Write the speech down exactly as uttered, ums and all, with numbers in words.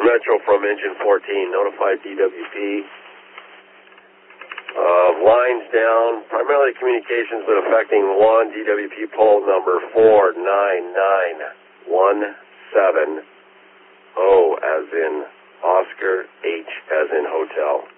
Metro from engine fourteen, notified D W P. Uh, lines down, primarily communications, but affecting one D W P pole number four nine nine one seven O as in Oscar, H as in hotel.